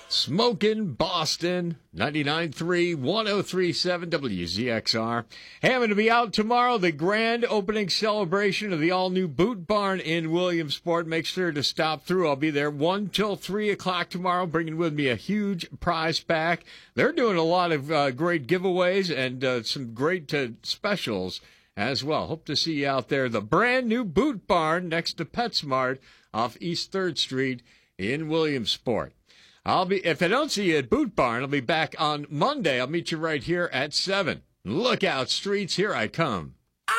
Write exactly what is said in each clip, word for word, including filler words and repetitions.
Smokin' Boston, ninety-nine point three, one oh three point seven W Z X R. Hey, I'm going to be out tomorrow, the grand opening celebration of the all-new Boot Barn in Williamsport. Make sure to stop through. I'll be there one till three o'clock tomorrow, bringing with me a huge prize pack. They're doing a lot of uh, great giveaways and uh, some great uh, specials as well. Hope to see you out there. The brand-new Boot Barn next to PetSmart off East third Street in Williamsport. I'll be, if I don't see you at Boot Barn, I'll be back on Monday. I'll meet you right here at seven. Look out, streets, here I come.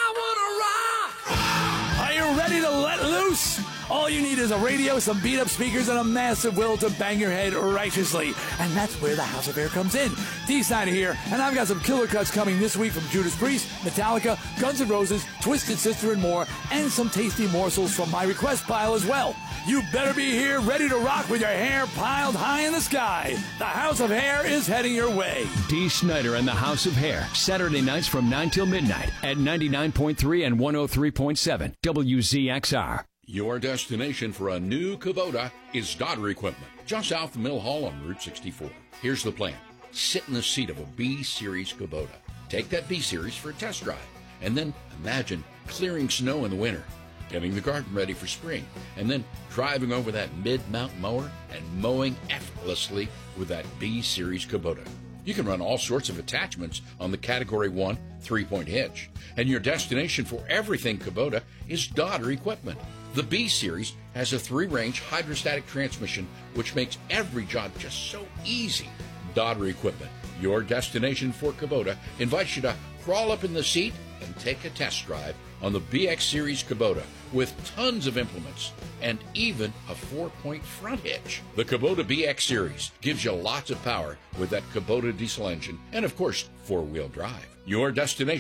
I wanna rock! Are you ready to let loose? All you need is a radio, some beat-up speakers, and a massive will to bang your head righteously. And that's where the House of Air comes in. D-Side here, and I've got some killer cuts coming this week from Judas Priest, Metallica, Guns N' Roses, Twisted Sister, and more, and some tasty morsels from my request pile as well. You better be here, ready to rock with your hair piled high in the sky. The House of Hair is heading your way. Dee Snider and the House of Hair, Saturday nights from nine till midnight at ninety-nine point three and one oh three point seven W Z X R. Your destination for a new Kubota is Dodder Equipment, just south of Mill Hall on Route sixty-four. Here's the plan. Sit in the seat of a B-Series Kubota. Take that B-Series for a test drive, and then imagine clearing snow in the winter, getting the garden ready for spring, and then driving over that mid-mount mower and mowing effortlessly with that B-Series Kubota. You can run all sorts of attachments on the Category one three-point hitch, and your destination for everything Kubota is Dodder Equipment. The B-Series has a three-range hydrostatic transmission, which makes every job just so easy. Dodder Equipment, your destination for Kubota, invites you to crawl up in the seat and take a test drive on the B X Series Kubota with tons of implements and even a four-point front hitch. The Kubota B X Series gives you lots of power with that Kubota diesel engine and, of course, four-wheel drive. Your destination